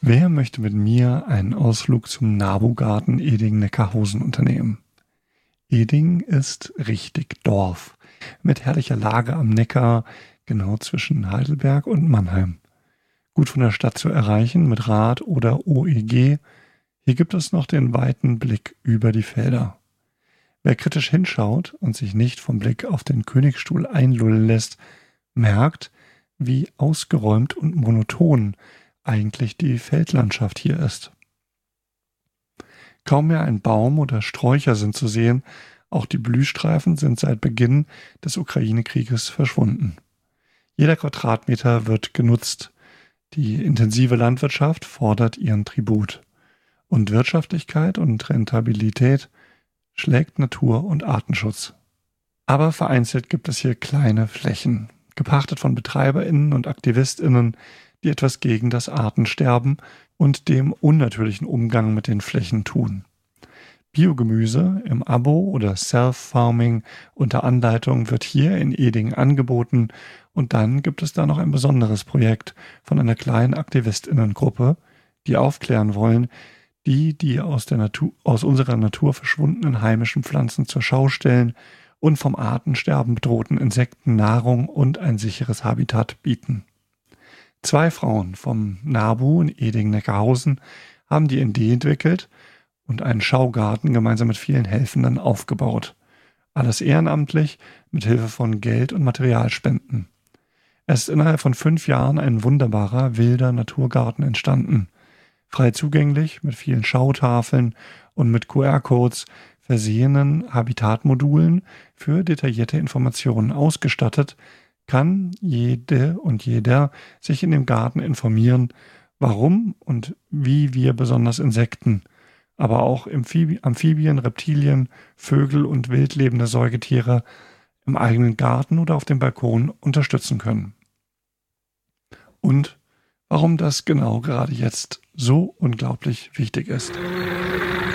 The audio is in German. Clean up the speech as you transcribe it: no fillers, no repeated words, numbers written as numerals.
Wer möchte mit mir einen Ausflug zum NABU-Garten Eding-Neckarhausen unternehmen? Eding ist richtig Dorf, mit herrlicher Lage am Neckar, genau zwischen Heidelberg und Mannheim. Gut von der Stadt zu erreichen mit Rad oder OEG. Hier gibt es noch den weiten Blick über die Felder. Wer kritisch hinschaut und sich nicht vom Blick auf den Königsstuhl einlullen lässt, merkt, wie ausgeräumt und monoton eigentlich die Feldlandschaft hier ist. Kaum mehr ein Baum oder Sträucher sind zu sehen, auch die Blühstreifen sind seit Beginn des Ukraine-Krieges verschwunden. Jeder Quadratmeter wird genutzt. Die intensive Landwirtschaft fordert ihren Tribut. Und Wirtschaftlichkeit und Rentabilität schlägt Natur- und Artenschutz. Aber vereinzelt gibt es hier kleine Flächen, gepachtet von BetreiberInnen und AktivistInnen, die etwas gegen das Artensterben und dem unnatürlichen Umgang mit den Flächen tun. Biogemüse im Abo oder Self-Farming unter Anleitung wird hier in Eding angeboten und dann gibt es da noch ein besonderes Projekt von einer kleinen AktivistInnengruppe, die aufklären wollen, die aus unserer Natur verschwundenen heimischen Pflanzen zur Schau stellen und vom Artensterben bedrohten Insekten Nahrung und ein sicheres Habitat bieten. 2 Frauen vom NABU in Eding-Neckarhausen haben die Idee entwickelt und einen Schaugarten gemeinsam mit vielen Helfenden aufgebaut. Alles ehrenamtlich, mit Hilfe von Geld- und Materialspenden. Es ist innerhalb von 5 Jahren ein wunderbarer, wilder Naturgarten entstanden. Frei zugänglich, mit vielen Schautafeln und mit QR-Codes versehenen Habitatmodulen für detaillierte Informationen ausgestattet, kann jede und jeder sich in dem Garten informieren, warum und wie wir besonders Insekten, aber auch Amphibien, Reptilien, Vögel und wildlebende Säugetiere im eigenen Garten oder auf dem Balkon unterstützen können. Und warum das genau gerade jetzt so unglaublich wichtig ist.